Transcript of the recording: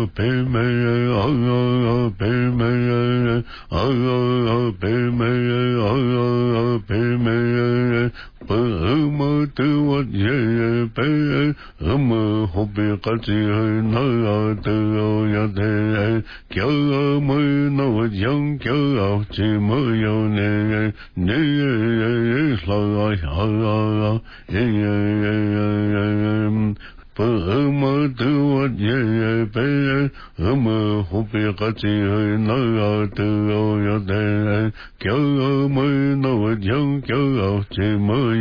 北美人啊，北美人啊，北美人啊，北美人。不么的我也被么何必个只那的呀的，叫么那我讲叫只么有呢，你说呀不么的我也被么何必个只那的呀的，叫么那我讲叫只么。